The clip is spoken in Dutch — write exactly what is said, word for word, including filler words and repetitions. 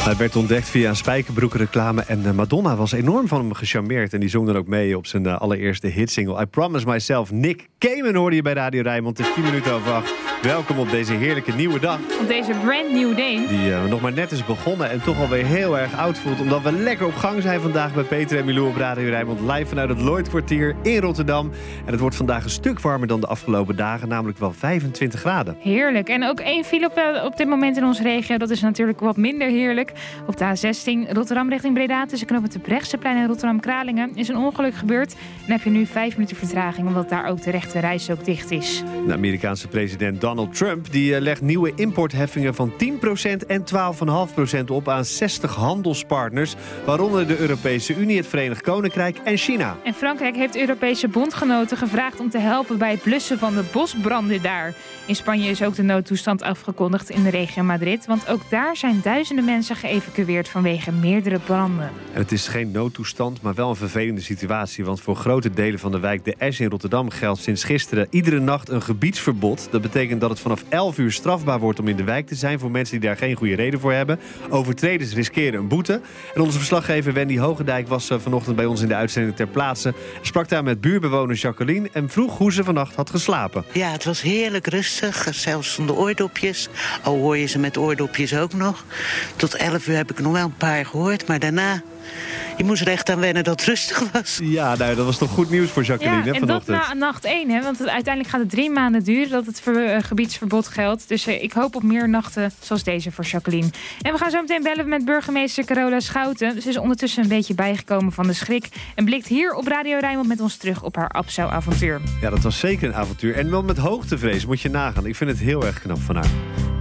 Hij werd ontdekt via een spijkerbroekenreclame en Madonna was enorm van hem gecharmeerd. En die zong dan ook mee op zijn allereerste hitsingle I Promise Myself. Nick Cayman hoorde je bij Radio Rijnmond. Het is tien minuten over acht. Welkom op deze heerlijke nieuwe dag. Op deze brand new day. Die uh, nog maar net is begonnen en toch alweer heel erg oud voelt. Omdat we lekker op gang zijn vandaag bij Peter en Milou op Radio Rijnmond. Live vanuit het Lloydkwartier in Rotterdam. En het wordt vandaag een stuk warmer dan de afgelopen dagen. Namelijk wel vijfentwintig graden. Heerlijk. En ook één file op, op dit moment in onze regio. Dat is natuurlijk wat minder heerlijk. Op de A zestien Rotterdam richting Breda tussen knooppunt de Brechtseplein en Rotterdam-Kralingen is een ongeluk gebeurd. En heb je nu vijf minuten vertraging omdat daar ook de rechte reis ook dicht is. De Amerikaanse president Donald Trump die legt nieuwe importheffingen van tien procent en twaalf komma vijf procent op aan zestig handelspartners, waaronder de Europese Unie, het Verenigd Koninkrijk en China. En Frankrijk heeft Europese bondgenoten gevraagd om te helpen bij het blussen van de bosbranden daar. In Spanje is ook de noodtoestand afgekondigd in de regio Madrid, want ook daar zijn duizenden mensen geëvacueerd vanwege meerdere branden. En het is geen noodtoestand, maar wel een vervelende situatie, want voor grote delen van de wijk De Esch in Rotterdam geldt sinds gisteren iedere nacht een gebiedsverbod. Dat betekent dat het vanaf elf uur strafbaar wordt om in de wijk te zijn voor mensen die daar geen goede reden voor hebben. Overtreders riskeren een boete. En onze verslaggever Wendy Hogendijk was vanochtend bij ons in de uitzending ter plaatse. Sprak daar met buurbewoner Jacqueline en vroeg hoe ze vannacht had geslapen. Ja, het was heerlijk rustig, zelfs zonder oordopjes. Al hoor je ze met oordopjes ook nog. Tot elf uur heb ik nog wel een paar gehoord, maar daarna... Je moest er echt aan wennen dat het rustig was. Ja, nou, dat was toch goed nieuws voor Jacqueline, ja, hè, en vanochtend. dat na nacht één, hè, want het, uiteindelijk gaat het drie maanden duren dat het ver, uh, gebiedsverbod geldt. Dus uh, ik hoop op meer nachten zoals deze voor Jacqueline. En we gaan zo meteen bellen met burgemeester Carola Schouten. Ze is ondertussen een beetje bijgekomen van de schrik en blikt hier op Radio Rijnmond met ons terug op haar Abzo-avontuur. Ja, dat was zeker een avontuur. En wel met hoogtevrees, moet je nagaan. Ik vind het heel erg knap van haar.